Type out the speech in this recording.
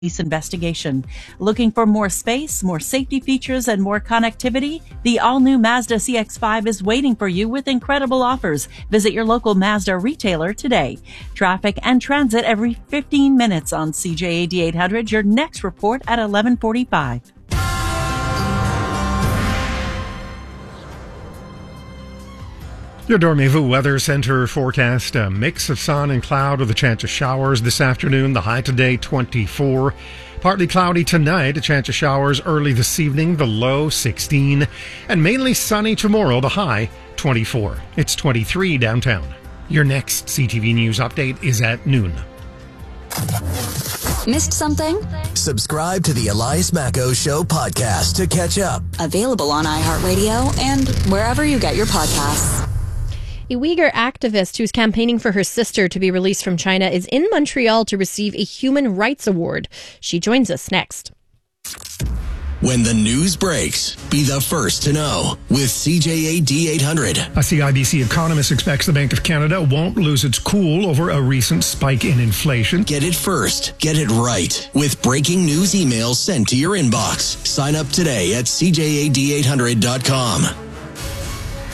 police investigation. Looking for more space, more safety features, and more connectivity? The all-new Mazda CX-5 is waiting for you with incredible offers. Visit your local Mazda retailer today. Traffic and transit every 15 minutes on CJAD 800. Your next report at 11:45. Your Dormevu Weather Center forecast, a mix of sun and cloud with a chance of showers this afternoon. The high today, 24. Partly cloudy tonight, a chance of showers early this evening, the low 16. And mainly sunny tomorrow, the high 24. It's 23 downtown. Your next CTV News update is at noon. Missed something? Subscribe to the Elias Macco Show podcast to catch up. Available on iHeartRadio and wherever you get your podcasts. A Uyghur activist who's campaigning for her sister to be released from China is in Montreal to receive a Human Rights Award. She joins us next. When the news breaks, be the first to know with CJAD 800. A CIBC economist expects the Bank of Canada won't lose its cool over a recent spike in inflation. Get it first. Get it right. With breaking news emails sent to your inbox. Sign up today at CJAD800.com.